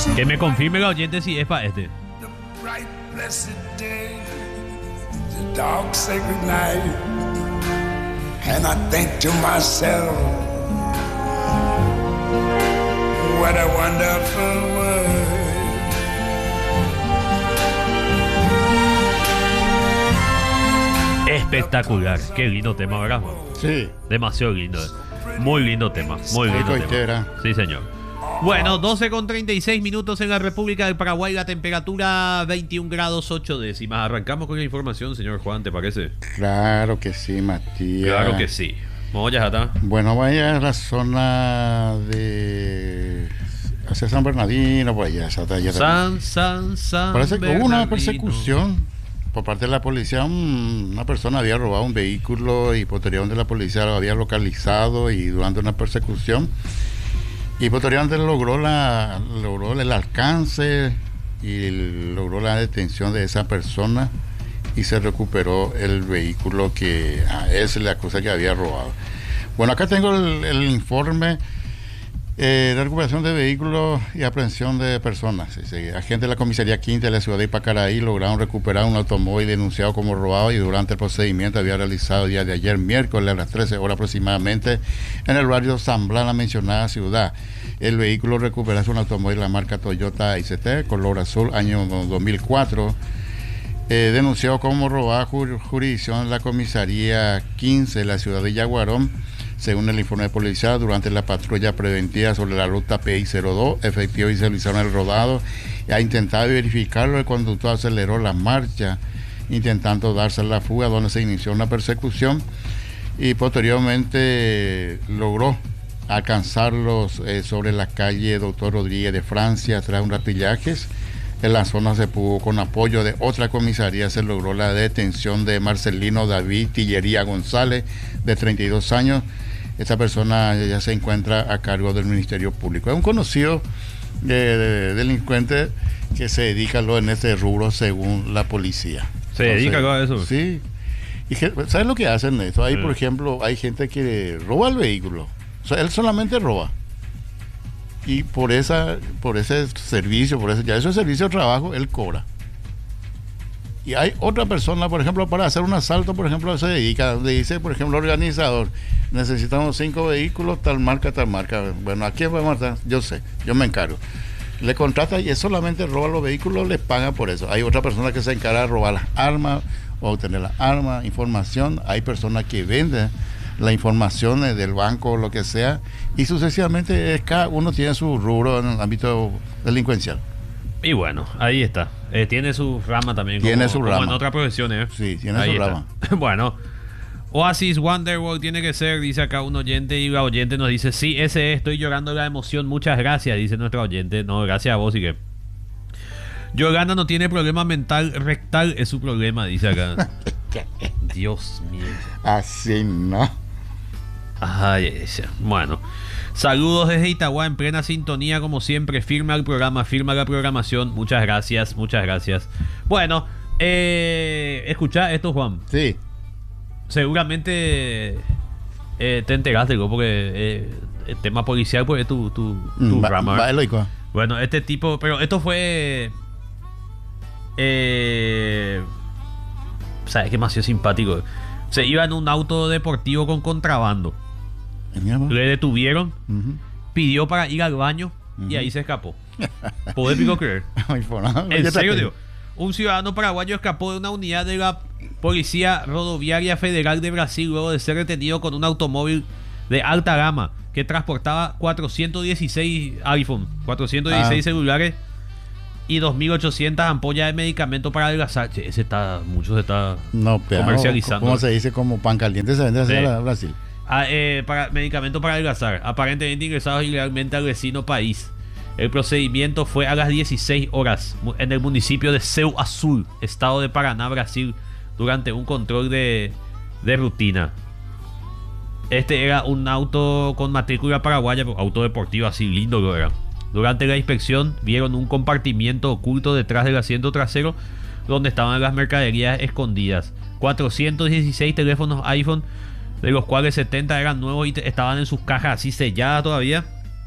Que me confirme el oyente si es para este. The bright blessed day, the dark sacred night, and I think to myself, what a wonderful world. Espectacular. Qué lindo tema, ¿verdad, Juan? Sí. Demasiado lindo. Muy lindo tema. Muy lindo Coitera. tema. Sí, señor. Bueno, 12:36 minutos en la República del Paraguay. La temperatura 21 grados 8 décimas. Arrancamos con la información, señor Juan, ¿te parece? Claro que sí, Matías. Claro que sí. Vamos ya, está. Bueno, vaya a la zona de... hacia San Bernardino, por allá. San Parece que hubo una Bernardino. persecución por parte de la policía. Una persona había robado un vehículo y posteriormente la policía lo había localizado y durante una persecución y posteriormente logró el alcance y logró la detención de esa persona y se recuperó el vehículo que a él se le acusa que había robado. Bueno, acá tengo el informe de recuperación de vehículos y aprehensión de personas. Agentes de la comisaría quinta de la ciudad de Ipacaraí lograron recuperar un automóvil denunciado como robado y durante el procedimiento había realizado el día de ayer, miércoles, a las 13 horas aproximadamente, en el barrio San Blas, la mencionada ciudad. El vehículo recuperado es un automóvil de la marca Toyota ICT, color azul, año 2004. Denunciado como robado, jurisdicción de la comisaría 15 de la ciudad de Yaguarón. Según el informe policial, durante la patrulla preventiva sobre la ruta PI-02, efectivos y realizaron el rodado. Y a intentar verificarlo, el conductor aceleró la marcha, intentando darse la fuga, donde se inició una persecución y posteriormente logró alcanzarlos sobre la calle Doctor Rodríguez de Francia, tras un ratillajes. En la zona se pudo, con apoyo de otra comisaría, se logró la detención de Marcelino David Tillería González, de 32 años. Esta persona ya se encuentra a cargo del Ministerio Público. Es un conocido delincuente que se dedica en este rubro según la policía. ¿Se dedica a eso? Sí. Y ¿sabes lo que hacen esto? Hay, por ejemplo, hay gente que roba el vehículo. O sea, él solamente roba. Y por ese servicio, ya ese servicio de trabajo, él cobra. Y hay otra persona, por ejemplo, para hacer un asalto, por ejemplo, se dedica, donde dice, por ejemplo, organizador, necesitamos 5 vehículos, tal marca. Bueno, ¿a quién vamos a matar? Yo sé, yo me encargo. Le contrata y él solamente roba los vehículos, les paga por eso. Hay otra persona que se encarga de robar las armas, o obtener las armas, información. Hay personas que venden las informaciones del banco o lo que sea, y sucesivamente cada uno tiene su rubro en el ámbito delincuencial. Y bueno, ahí está. Tiene su rama también. Tiene su rama. Como en otras profesiones. Sí, tiene ahí su está. rama. Bueno, Oasis Wonderworld tiene que ser, dice acá un oyente, y la oyente nos dice, sí, ese es, estoy llorando la emoción, muchas gracias, dice nuestra oyente. No, gracias a vos, y que Yolanda no tiene problema mental, rectal es su problema, dice acá. Dios mío. Así no. Ay, ese. Bueno, saludos desde Itagua, en plena sintonía como siempre, firma el programa, firma la programación, muchas gracias, muchas gracias. Bueno, escucha esto, Juan. Sí. Seguramente te enteraste, ¿no? Porque el tema policial pues es tu rama. Bueno, este tipo, pero esto fue ¿sabes qué más simpático? Se iba en un auto deportivo con contrabando. Le detuvieron, pidió para ir al baño y ahí se escapó. ¿Podés creer? En serio, digo. Un ciudadano paraguayo escapó de una unidad de la Policía Rodoviaria Federal de Brasil luego de ser detenido con un automóvil de alta gama que transportaba 416 iPhone, 416 celulares y 2.800 ampollas de medicamento para adelgazar. Che, mucho se está comercializando. ¿Cómo se dice? Como pan caliente se vende hacia Brasil. Para medicamento para adelgazar, aparentemente ingresados ilegalmente al vecino país. El procedimiento fue a las 16 horas en el municipio de Seu Azul, estado de Paraná, Brasil, durante un control de rutina. Este era un auto con matrícula paraguaya, auto deportivo así lindo lo era. Durante la inspección vieron un compartimiento oculto detrás del asiento trasero donde estaban las mercaderías escondidas. 416 teléfonos iPhone, de los cuales 70 eran nuevos y estaban en sus cajas así selladas todavía.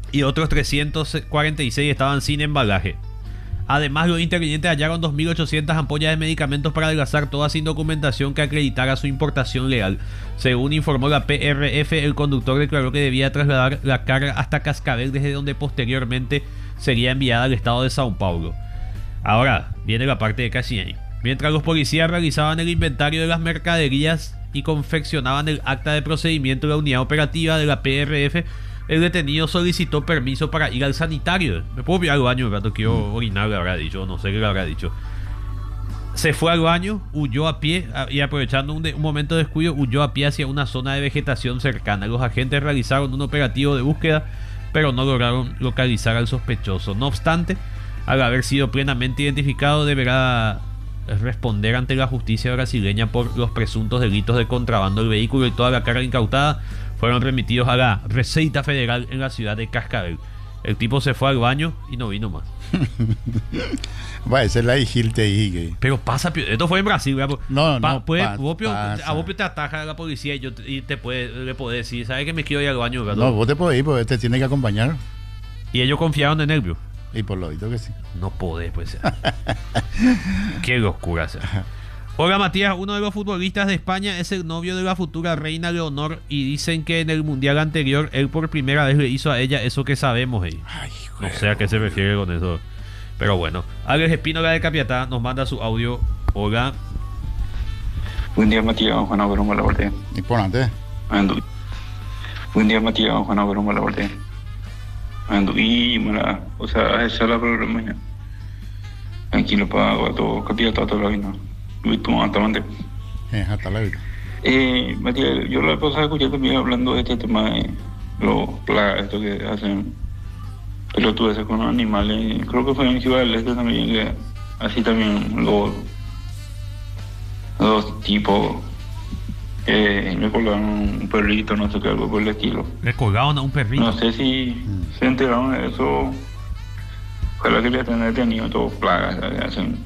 y otros 346 estaban sin embalaje. Además, los intervinientes hallaron 2.800 ampollas de medicamentos para adelgazar, todas sin documentación que acreditara su importación legal. Según informó la PRF, el conductor declaró que debía trasladar la carga hasta Cascabel, desde donde posteriormente sería enviada al estado de Sao Paulo. Ahora viene la parte de Cassiani. Mientras los policías realizaban el inventario de las mercaderías y confeccionaban el acta de procedimiento de la unidad operativa de la PRF, el detenido solicitó permiso para ir al sanitario. Me puedo ir al baño, rato quiero orinar, le habrá dicho, no sé qué le habrá dicho. Se fue al baño, huyó a pie y aprovechando un momento de descuido, huyó a pie hacia una zona de vegetación cercana. Los agentes realizaron un operativo de búsqueda, pero no lograron localizar al sospechoso. No obstante, al haber sido plenamente identificado, deberá responder ante la justicia brasileña por los presuntos delitos de contrabando del vehículo, y toda la carga incautada fueron remitidos a la Receita Federal en la ciudad de Cascabel. El tipo se fue al baño y no vino más. Va, esa es la hijilte ahí. Pero pasa, esto fue en Brasil. No, a vos te ataja la policía y le podés decir, ¿sabes que me quiero ir al baño? No, vos te podés ir, porque te tiene que acompañar. Y ellos confiaron en él, bro. Y por lo visto que sí. No podés, pues. Qué locura, Hola Matías, uno de los futbolistas de España es el novio de la futura reina Leonor, y dicen que en el mundial anterior él por primera vez le hizo a ella eso que sabemos. No sé a qué se refiere con eso. Pero bueno, Alex Espínola de Capiatá nos manda su audio. Hola. Buen día Matías, Juan Abramo la Voltea. Importante. Buen día Matías, Juan Abramo la Voltea. O sea, esa es la programa. Aquí lo pago a todo Capiatá, todo lo que no. Hasta la vida. Matías, yo la pasada escuché también hablando de este tema de los plagas, esto que hacen pelotudeces con los animales. Creo que fue en Ciudad del Este también, que así también los tipos le colgaron un perrito, no sé qué, algo por el estilo. ¿Le colgaron a un perrito? No sé si se enteraron de eso. Ojalá que le estén detenido todos plagas que hacen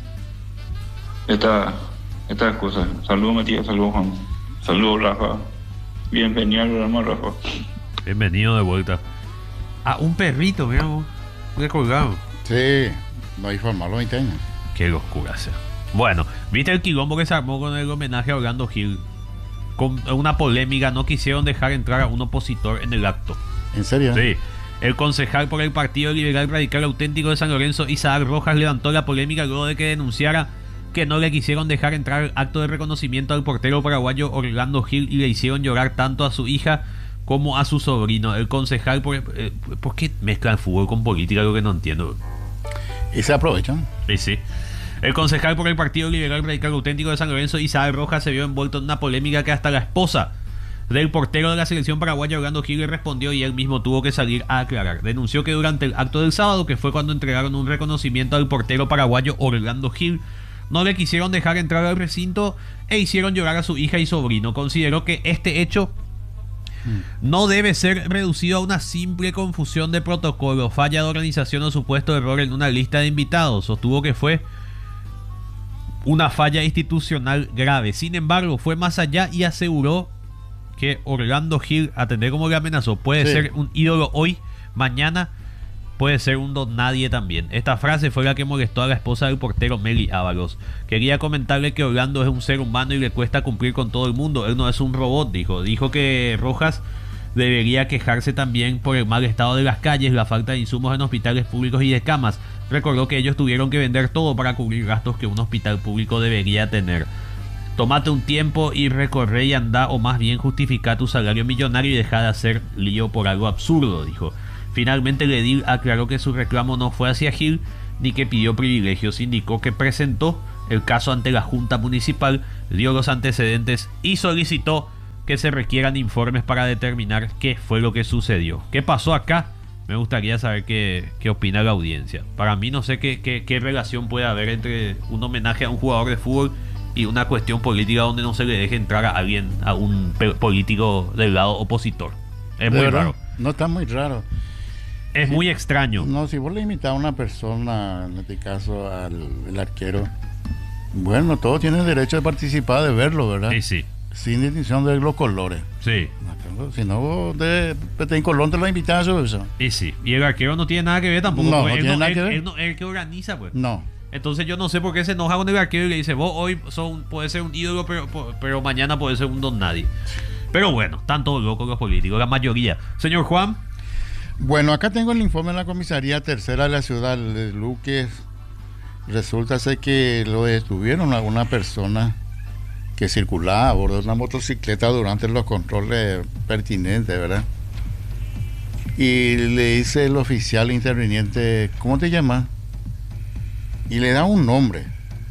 estas cosas. Saludos Matías, saludos Juan, saludos Rafa, bienvenido al programa Rafa. Bienvenido de vuelta. Un perrito, mira vos, le colgaron. Sí, no hay forma, los 20 años. Qué locura sea. Bueno, viste el quilombo que se armó con el homenaje a Orlando Gil. Con una polémica, no quisieron dejar entrar a un opositor en el acto. ¿En serio? Sí. El concejal por el Partido Liberal Radical Auténtico de San Lorenzo, Isaac Rojas, levantó la polémica luego de que denunciara que no le quisieron dejar entrar al acto de reconocimiento al portero paraguayo Orlando Gil y le hicieron llorar tanto a su hija como a su sobrino. El concejal, ¿por qué mezclan fútbol con política? Algo que no entiendo. Y se aprovechan. Sí. El concejal por el Partido Liberal Radical Auténtico de San Lorenzo, Isaac Rojas, se vio envuelto en una polémica que hasta la esposa del portero de la selección paraguaya Orlando Gil le respondió, y él mismo tuvo que salir a aclarar. Denunció que durante el acto del sábado, que fue cuando entregaron un reconocimiento al portero paraguayo Orlando Gil, no le quisieron dejar entrar al recinto e hicieron llorar a su hija y sobrino. Consideró que este hecho no debe ser reducido a una simple confusión de protocolo, falla de organización o supuesto error en una lista de invitados. Sostuvo que fue una falla institucional grave. Sin embargo, fue más allá y aseguró que Orlando Gil, atender como le amenazó, puede ser un ídolo hoy, mañana puede ser un don nadie también. Esta frase fue la que molestó a la esposa del portero Meli Ábalos. Quería comentarle que Orlando es un ser humano y le cuesta cumplir con todo el mundo. Él no es un robot, dijo. Dijo que Rojas debería quejarse también por el mal estado de las calles, la falta de insumos en hospitales públicos y de camas. Recordó que ellos tuvieron que vender todo para cubrir gastos que un hospital público debería tener. Tómate un tiempo y recorre y anda, o más bien justifica tu salario millonario y deja de hacer lío por algo absurdo, dijo. Finalmente el edil aclaró que su reclamo no fue hacia Gil ni que pidió privilegios. Indicó que presentó el caso ante la Junta Municipal, dio los antecedentes y solicitó que se requieran informes para determinar qué fue lo que sucedió. ¿Qué pasó acá? Me gustaría saber qué opina la audiencia. Para mí no sé qué relación puede haber entre un homenaje a un jugador de fútbol y una cuestión política donde no se le deje entrar a alguien, a un político del lado opositor. Es muy raro. No, está muy raro. Es muy extraño. No, si vos le invitas a una persona, en este caso al arquero, bueno, todos tienen derecho de participar, de verlo, ¿verdad? Sí. sin distinción de los colores. Sí. Si no, vos de Colón te lo invitas a eso. Y sí. Y el arquero no tiene nada que ver tampoco. No, pues, no tiene nada que ver. Él no es el que organiza, pues. No. Entonces yo no sé por qué se enoja con el arquero y le dice, vos hoy puede ser un ídolo, pero mañana puede ser un don nadie. Pero bueno, están todos locos los políticos, la mayoría. Señor Juan. Bueno, acá tengo el informe de la comisaría tercera de la ciudad de Luque. Resulta ser que lo detuvieron a una persona que circulaba a bordo de una motocicleta durante los controles pertinentes, ¿verdad? Y le dice el oficial interviniente, ¿cómo te llamas? Y le da un nombre.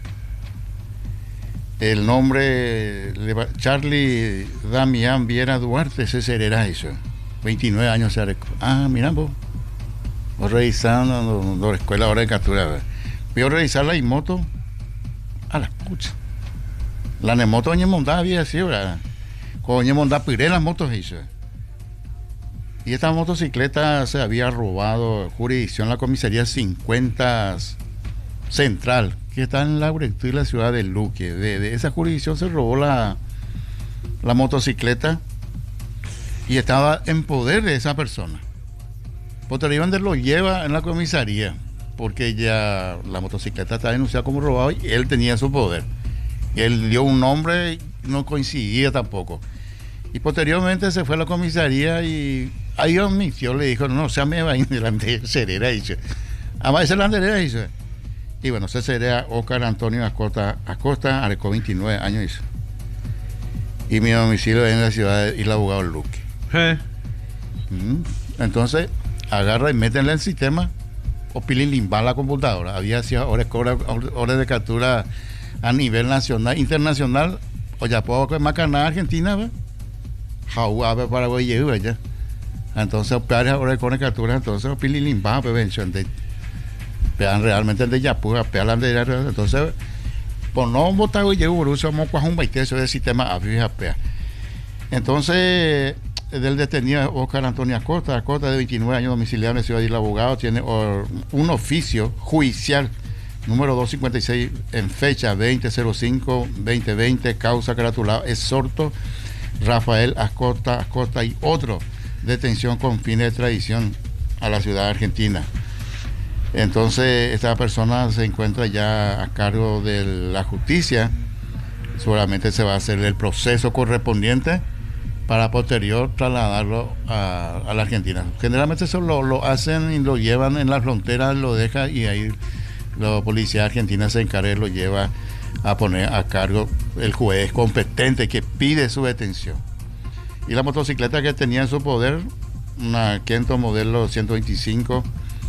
El nombre, Charlie Damián Viera Duarte, ese era eso. 29 años se arregló. Mira vos revisando la escuela ahora de captura, ¿verdad? Voy a revisar la moto a la escucha. La moto doña Mondá había sido, ¿verdad? Con doña Mondá piré las motos hizo. Y esta motocicleta se había robado jurisdicción la comisaría 50 Central, que está en la rectura de la ciudad de Luque. De esa jurisdicción se robó la motocicleta y estaba en poder de esa persona. Posteriormente lo lleva en la comisaría, porque ya la motocicleta está denunciada como robado y él tenía su poder. Y él dio un nombre y no coincidía tampoco. Y posteriormente se fue a la comisaría y ahí admitió, le dijo, no, se me va a ir delante de Cerera, dice. Además, esa es la anterera, dice. Y bueno, se sería Oscar Antonio Acosta, arrecó 29 años, dice. Y mi domicilio es en la ciudad de Isla Abogado Luque. Entonces, agarra y métenle en el sistema o limbar la computadora. Había sido horas de captura a nivel nacional, internacional, o ya puedo que Macaná, Argentina, ¿ve? Jaúa, Paraguay, ya. Entonces, ahora con captura, entonces, pili limbar, prevención de. Pean realmente de Yapú, pean de. Entonces, por no votar, oye, Borussia, vamos a un baiteso del sistema AFIA. Entonces, del detenido Oscar Antonio Acosta de 29 años, domiciliario en la ciudad de Isla Abogado, tiene un oficio judicial número 256 en fecha 20/05/2020, causa caratulado exhorto Rafael Acosta y otro, detención con fines de extradición a la ciudad argentina. Entonces esta persona se encuentra ya a cargo de la justicia. Seguramente se va a hacer el proceso correspondiente para posterior trasladarlo a la Argentina. Generalmente eso lo hacen y lo llevan en la frontera, lo dejan y ahí la policía argentina se encarga y lo lleva a poner a cargo el juez competente que pide su detención. Y la motocicleta que tenía en su poder, una Kento modelo 125,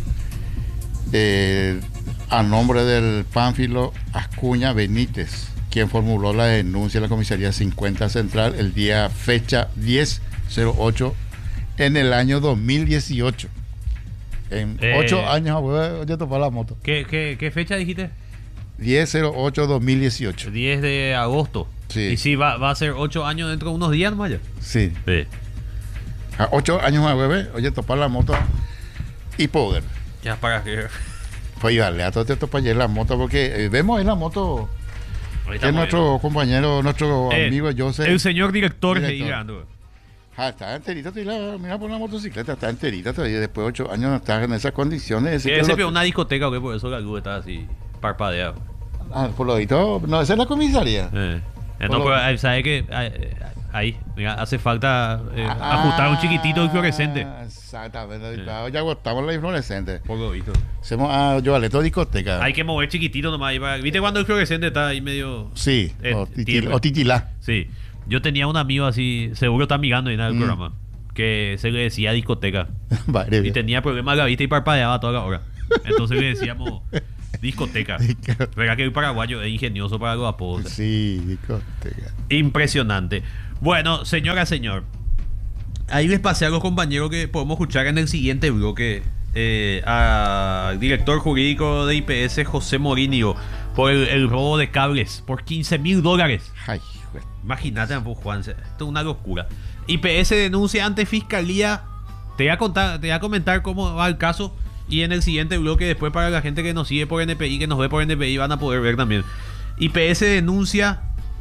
a nombre del Pánfilo Ascuña Benítez, quien formuló la denuncia en la comisaría 50 Central el día fecha 10/08 en el año 2018. En 8 años yo topé la moto. ¿Qué fecha dijiste? 10/08/2018. 10 de agosto. Sí. Y sí, va a ser 8 años dentro de unos días, Maya. Sí. A 8 años más, bebé, oye, topar la moto y poder. Ya para que. Pues dale, a todo esto para llevar la moto, porque vemos en la moto que es nuestro compañero, nuestro amigo Joseph. El señor director. Está enterita, mira por una motocicleta, está enterita todavía, después de 8 años no está en esas condiciones. Ese vio una discoteca, ¿o qué? Por eso la luz está así parpadeado. Por lo visto, no, esa es la comisaría. No, pero sabe que ahí, mira, hace falta ajustar un chiquitito y fluorescente. Exactamente, ya agotamos la fluorescente. Por lo visto. Hacemos yo aleto discoteca. Hay que mover chiquitito nomás. ¿Viste cuando el fluorescente está ahí medio? Sí, o titilá. Sí. Yo tenía un amigo así, seguro está amigando en el programa, que se le decía discoteca. Y tenía problemas de la vista y parpadeaba toda la hora. Entonces le decíamos discoteca. ¿Verdad que el paraguayo es ingenioso para los apodos? Sí, discoteca. Impresionante. Bueno, señora, señor, ahí les pasé a los compañeros que podemos escuchar en el siguiente bloque al director jurídico de IPS, José Morinio, por el robo de cables por $15,000. Ay, imagínate, Juan, esto es una locura. IPS denuncia ante fiscalía. Te voy a comentar cómo va el caso. Y en el siguiente bloque, después, para la gente que nos sigue por NPI, que nos ve por NPI, van a poder ver también. IPS denuncia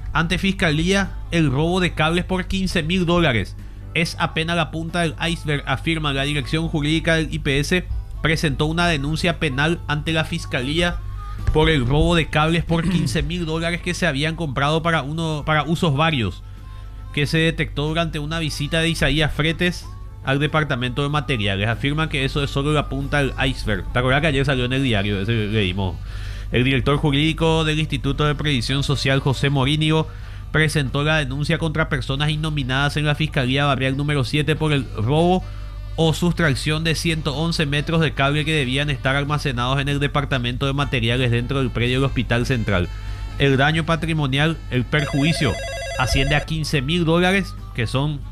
Ante Fiscalía, el robo de cables por $15.000 es apenas la punta del iceberg, afirma la dirección jurídica del IPS. Presentó una denuncia penal ante la Fiscalía por el robo de cables por $15.000 que se habían comprado para usos varios, que se detectó durante una visita de Isaías Fretes al departamento de materiales. Afirman que eso es solo la punta del iceberg. ¿Te acuerdas que ayer salió en el diario? Ese leímos. El director jurídico del Instituto de Previsión Social, José Morínigo, presentó la denuncia contra personas innominadas en la Fiscalía Barrial número 7 por el robo o sustracción de 111 metros de cable que debían estar almacenados en el departamento de materiales dentro del predio del Hospital Central. El daño patrimonial, el perjuicio, asciende a $15.000, que son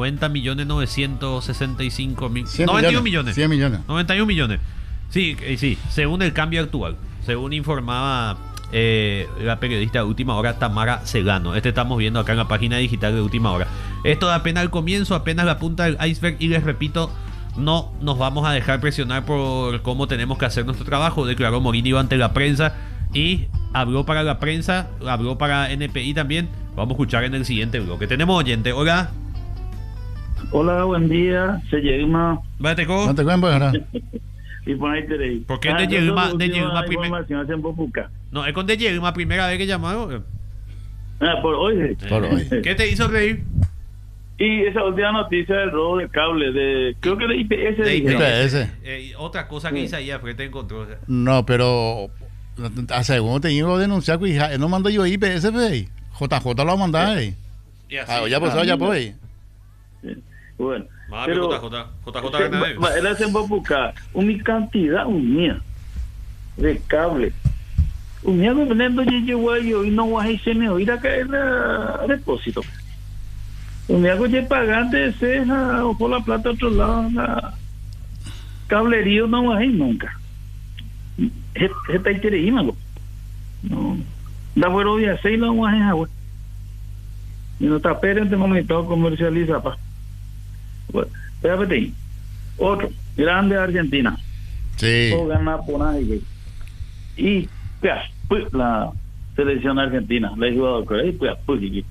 90.965.000. 91 millones. 100 millones. 91 millones. Sí, sí, según el cambio actual. Según informaba la periodista de Última Hora, Tamara Segano. Estamos viendo acá en la página digital de Última Hora. Esto es apenas el comienzo, apenas la punta del iceberg. Y les repito, no nos vamos a dejar presionar por cómo tenemos que hacer nuestro trabajo, declaró Morínigo ante la prensa. Y habló para la prensa, habló para NPI también. Vamos a escuchar en el siguiente bloque. Tenemos oyente. Hola. Hola, buen día. Se Yelma. Vete con. No te cuento, Y por ahí te ¿Por qué de Yelma primera? No, es con de Yelma primera vez que llamaron. Por hoy. Por hoy. ¿Qué te hizo reír? Y esa última noticia del robo de cable, creo que de IPS. De IPS. Otra cosa que Isaías Frete encontró. No, pero según te iba a denunciar, que no mando yo IPS, JJ lo va a mandar. Ya pues, ya pues. Bueno, pero él hace un buscar una cantidad unida de cable. Unida dependiendo de llegó y no va a irse ir a caer el depósito. Unida que pagante ceja o por la plata otro lado, cablerío no va a ir nunca. Está interesante. No, da bueno de hacer no va a ir agua. Y no está perdiendo momento comercializa pa. Bueno, espérate ahí. Otro, grande Argentina. Sí. O gana por ahí. Y pues, la selección argentina, la jugador que ahí pues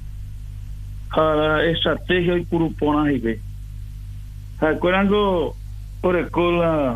la estrategia y curupona ahí que. ¿Se acuerdan que por el cola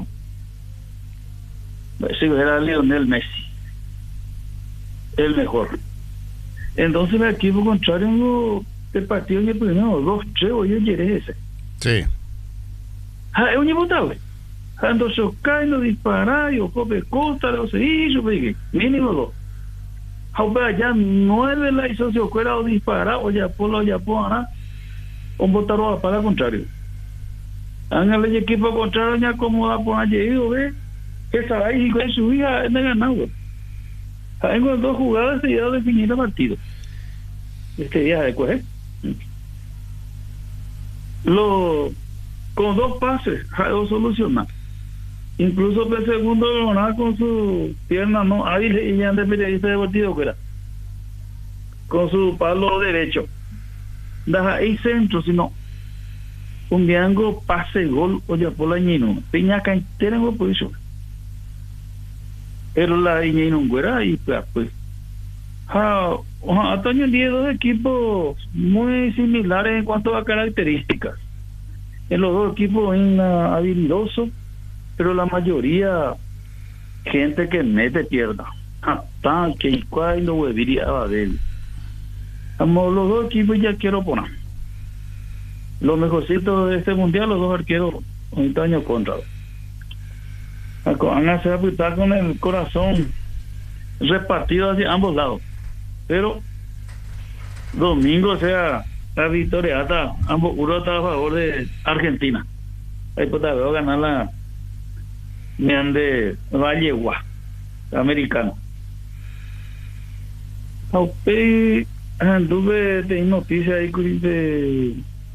era Lionel Messi? El mejor. Entonces el equipo contrario el partido en el primero 2-3 yo llegué ese. Sí. Es un imputable. Entonces cae no dispara y cope costa lo se hizo mínimo 2. Ahora ya 9 la hizo se fuera o disparar o ya por ahora un botaron para contrario. Háganle el equipo contrario ya acomoda por allí ve que sabe ahí con su hija en el ganado. Tengo 2 jugadas y ya definir el partido. Este día después con 2 pases lo soluciona. Incluso el segundo lo con su pierna no hábil y ya de periodista deportivo que era con su palo derecho deja ahí centro sino un diango pase gol o ya por la ñino piña cantera en posición pero la ñino güera y pues Antonio tiene 2 equipos muy similares en cuanto a características. En los 2 equipos es habilidoso, pero la mayoría gente que mete pierda. Que igual lo diría de él. Los 2 equipos ya quiero poner. Los mejorcitos de este mundial, los 2 arqueros, Antonio contra. Van a hacer apretar con el corazón repartido hacia ambos lados. Pero domingo sea la victoria ambos uno está a favor de Argentina. Ahí pues veo ganar la de Vallegua americano. Anduve de noticia ahí de